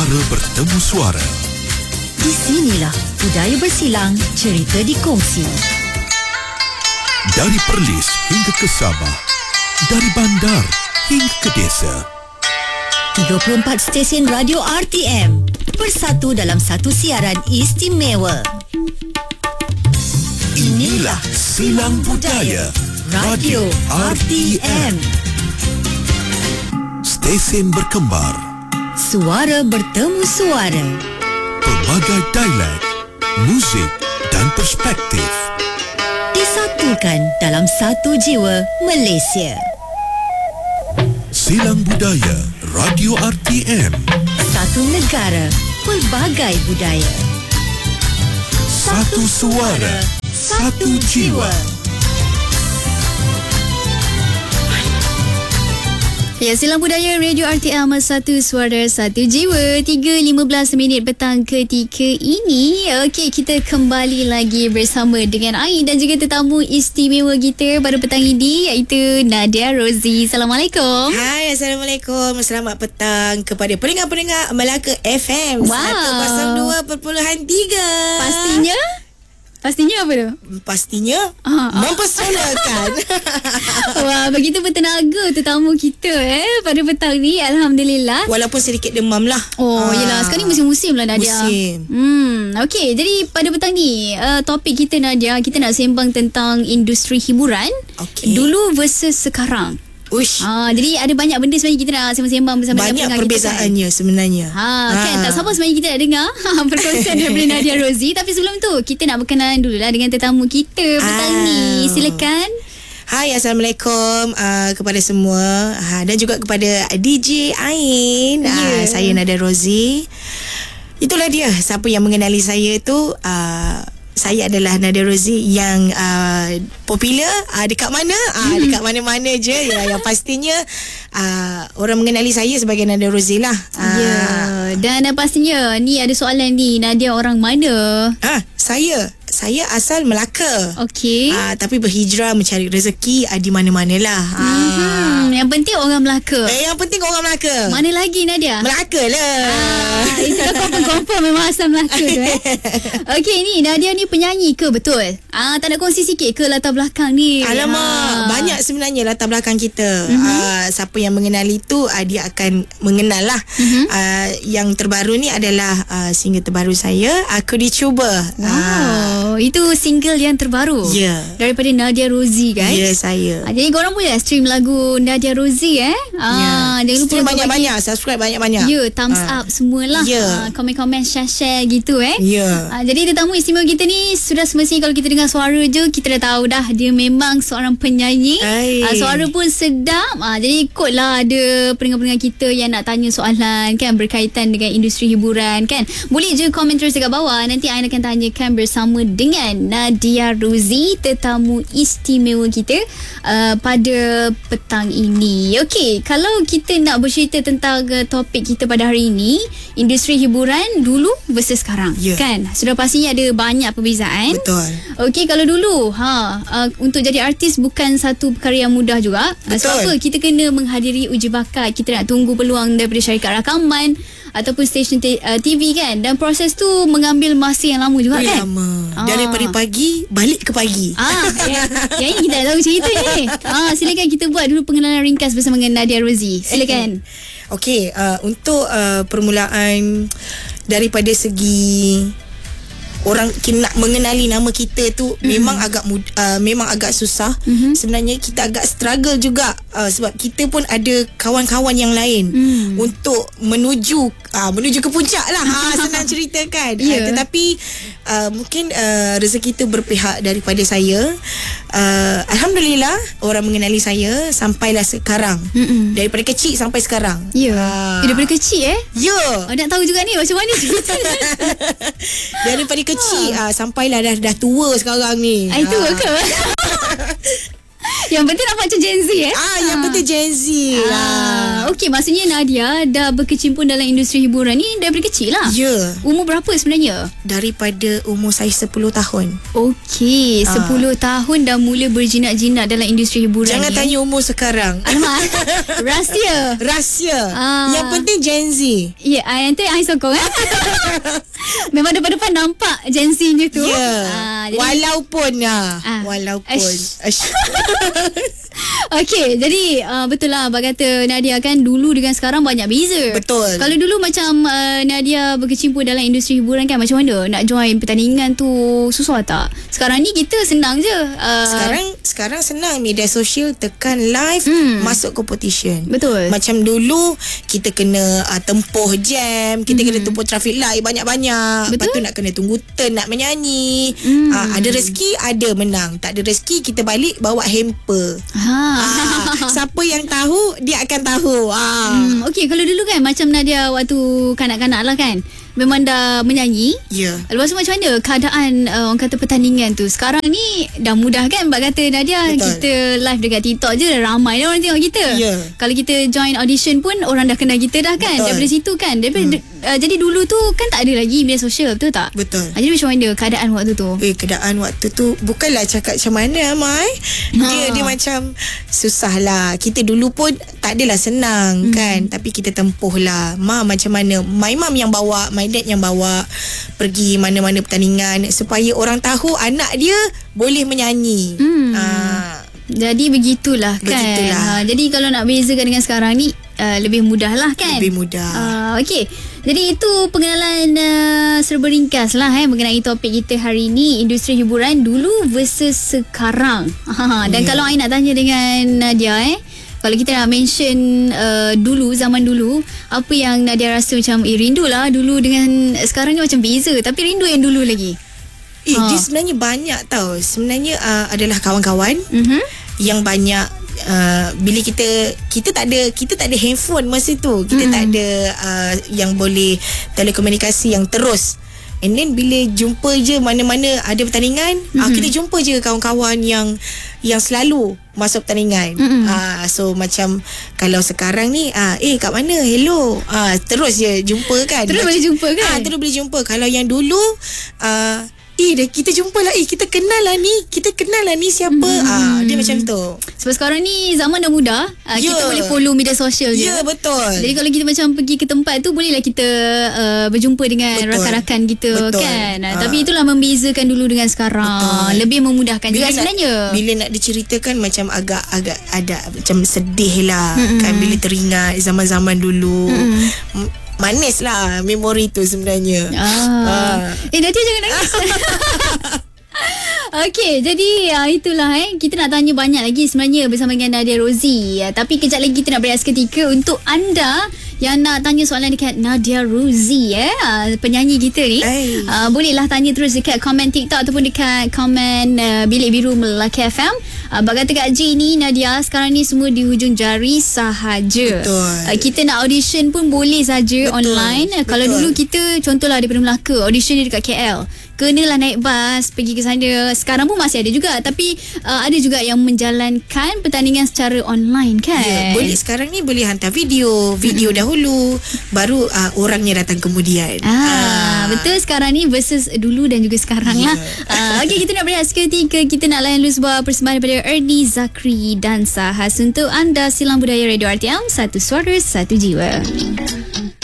Suara bertemu suara. Di sinilah budaya bersilang, cerita dikongsi. Dari Perlis hingga ke Sabah, dari bandar hingga ke desa. 34 stesen radio RTM bersatu dalam satu siaran istimewa. Inilah Silang Budaya Radio RTM. Stesen berkembar, Suara bertemu suara. pelbagai dialek, muzik dan perspektif. Disatukan dalam satu jiwa Malaysia. Silang Budaya Radio RTM. Satu negara, pelbagai budaya. Satu suara, satu jiwa. Ya, Silang Budaya Radio RTM, satu suara, satu jiwa. 3.15 petang ketika ini. Okey, kita kembali lagi bersama dengan Ain dan juga tetamu istimewa kita pada petang ini, iaitu Nadia Rozi. Assalamualaikum. Hai, Assalamualaikum. Selamat petang kepada pendengar-pendengar Melaka FM 102.3. Pastinya apa tu? Pastinya mempesonakan. Wah, begitu bertenaga tetamu kita pada petang ni. Alhamdulillah. Walaupun sedikit demam lah. Yelah, sekarang ni musim-musim lah, Nadia. Musim. Okey, jadi pada petang ni topik kita, Nadia, kita nak sembang tentang industri hiburan. Okey. Dulu versus sekarang. Uish. Jadi ada banyak benda sebenarnya kita nak sembang bersama Banyak dengan perbezaannya sebenarnya. Kan, tak sabar sebenarnya kita nak dengar perkongsian daripada Nadia Rozi. Tapi sebelum tu, kita nak berkenalan dululah dengan tetamu kita petang ni. Silakan. Hai, Assalamualaikum kepada semua, dan juga kepada DJ Ain. Saya Nadia Rozi. Itulah dia, siapa yang mengenali saya tu, saya adalah Nadia Rozi yang popular dekat mana? Dekat mana-mana je. Yang pastinya orang mengenali saya sebagai Nadia Rozi lah. Dan pastinya ni ada soalan ni, Nadia orang mana? Saya asal Melaka. Okey. Tapi berhijrah mencari rezeki di mana-manalah. Yang penting orang Melaka. Yang penting orang Melaka. Mana lagi, Nadia? Melaka lah. Itulah confirm memang asal Melaka tu. Okey, ni Nadia ni penyanyi ke betul? Tak nak kongsi sikit ke latar belakang ni? Alamak, banyak sebenarnya latar belakang kita. Siapa yang mengenali tu dia akan mengenal lah. Yang terbaru ni adalah single terbaru saya, Aku Dicuba. Itu single yang terbaru. Daripada Nadia Rozi, guys. Ya, saya. Jadi korang boleh stream lagu Nadia Rozi jangan lupa stream banyak-banyak, subscribe banyak-banyak. Thumbs up semualah. Komen-komen, share-share gitu. Jadi tetamu istimewa kita ni sudah semestinya kalau kita dengar suara je, kita dah tahu dah dia memang seorang penyanyi. Suara pun sedap. Jadi ikutlah ada pendengar-pendengar kita yang nak tanya soalan kan berkaitan dengan industri hiburan kan. Boleh je komen terus dekat bawah. Nanti Ain akan tanyakan bersama dengan Nadia Rozi, tetamu istimewa kita pada petang ini. Okey, kalau kita nak bercerita tentang topik kita pada hari ini, industri hiburan dulu versus sekarang, kan? Sudah pastinya ada banyak perbezaan. Betul. Okey, kalau dulu untuk jadi artis bukan satu perkara yang mudah juga. Sebab apa? Kita kena menghadiri uji bakat, kita nak tunggu peluang daripada syarikat rakaman ataupun stesen TV kan, dan proses tu mengambil masa yang lama juga kan. Lama. Daripada pagi balik ke pagi. Yang ini kita dah tahu cerita ni. Silakan kita buat dulu pengenalan ringkas bersama dengan Nadia Rozi. Silakan. Okey, untuk permulaan daripada segi orang nak mengenali nama kita tu memang agak susah. Sebenarnya kita agak struggle juga sebab kita pun ada kawan-kawan yang lain untuk menuju ke puncak lah. Senang ceritakan. Tetapi mungkin rezeki itu berpihak daripada saya. Alhamdulillah orang mengenali saya sampailah sekarang. Daripada kecil sampai sekarang. Daripada kecil nak tahu juga ni macam mana cerita. Daripada kecil sampailah dah tua sekarang ni. Tua ke? Yang penting nampak macam Gen Z Yang penting Gen Z lah. Okey, maksudnya Nadia dah berkecimpung dalam industri hiburan ni daripada kecil lah. Ya. Umur berapa sebenarnya? Daripada umur saya 10 tahun. Okey, 10 tahun dah mula berjinak-jinak dalam industri hiburan. Jangan ni. tanya umur sekarang. Alamak. Rahsia. Yang penting Gen Z. Ya, nanti I sokong. Memang depan-depan nampak Gen Z-nya tu. Ya. Walaupun Okey, jadi betul lah abang kata Nadia kan dulu dengan sekarang banyak beza. Betul. Kalau dulu macam Nadia berkecimpung dalam industri hiburan kan, macam mana nak join pertandingan tu, susah tak? Sekarang ni kita senang je. Sekarang senang, media sosial, tekan live, masuk competition. Betul. Macam dulu kita kena tempuh jam, kita kena tempuh traffic light banyak-banyak. Betul. Lepas tu nak kena tunggu turn nak menyanyi. Ada rezeki ada menang, tak ada rezeki kita balik bawa hamper. Siapa yang tahu dia akan tahu. Okey, kalau dulu kan macam Nadia waktu kanak-kanak lah kan, memang dah menyanyi. Ya. Lepas tu macam mana keadaan orang kata pertandingan tu? Sekarang ni dah mudah kan Mbak kata Nadia. Betul. Kita live dekat TikTok je dah ramai dah orang tengok kita. Ya. Kalau kita join audition pun orang dah kenal kita dah kan. Betul. Daripada situ kan. Jadi dulu tu kan tak ada lagi media sosial, betul tak? Betul. Jadi macam mana keadaan waktu tu? Keadaan waktu tu bukanlah cakap macam mana Mai. Dia macam susah lah. Kita dulu pun tak adalah senang kan. Tapi kita tempuh lah. Macam mana my mom yang bawa, my dad yang bawa pergi mana-mana pertandingan supaya orang tahu anak dia boleh menyanyi. Jadi begitulah kan. Jadi kalau nak bezakan dengan sekarang ni lebih mudah lah kan. Lebih mudah. Okey. Jadi itu pengenalan serba ringkas lah mengenai topik kita hari ni, industri hiburan dulu versus sekarang. Dan kalau I nak tanya dengan Nadia kalau kita nak mention dulu, zaman dulu, apa yang Nadia rasa macam rindu lah dulu dengan sekarang ni macam beza, tapi rindu yang dulu lagi. Dia sebenarnya banyak tau. Sebenarnya adalah kawan-kawan yang banyak. Bila kita tak ada handphone masa tu, kita tak ada yang boleh telekomunikasi yang terus. And then bila jumpa je mana-mana ada pertandingan, kita jumpa je kawan-kawan yang selalu masuk pertandingan. So macam kalau sekarang ni kat mana, hello, terus je jumpa kan. Terus boleh jumpa kan. Terus boleh jumpa. Kalau yang dulu kita jumpa lah, kita kenal lah ni siapa. Dia macam tu. Sebab sekarang ni zaman dah mudah, kita boleh follow media sosial je. Ya, betul. Jadi kalau kita macam pergi ke tempat tu, bolehlah kita berjumpa dengan rakan-rakan kita. Betul. Kan. Tapi itulah membezakan dulu dengan sekarang. Betul. Lebih memudahkan juga sebenarnya. Bila nak diceritakan macam agak ada macam sedih lah kan, bila teringat zaman-zaman dulu. Manis lah memori tu sebenarnya. Nadia jangan nangis. Okey, jadi itulah kita nak tanya banyak lagi sebenarnya bersama dengan Nadia Rozi. Tapi kejap lagi kita nak berehat seketika untuk anda yang nak tanya soalan dekat Nadia Rozi penyanyi kita ni. Bolehlah tanya terus dekat komen TikTok ataupun dekat komen Bilik Biru Melaka FM. Abang kata Kak J ni, Nadia sekarang ni semua di hujung jari sahaja. Betul. Kita nak audition pun boleh saja online. Betul. Kalau dulu kita contohlah daripada Melaka, audition dia dekat KL, kenalah naik bas pergi ke sana. Sekarang pun masih ada juga, tapi ada juga yang menjalankan pertandingan secara online kan. Ya, boleh sekarang ni boleh hantar video dahulu, baru orangnya datang kemudian. Betul, sekarang ni versus dulu dan juga sekarang lah. Okey, kita nak berehat seketika. Kita nak layan dulu sebuah persembahan daripada Ernie Zakri dan Sahas untuk anda. Silang Budaya Radio RTM, satu suara satu jiwa.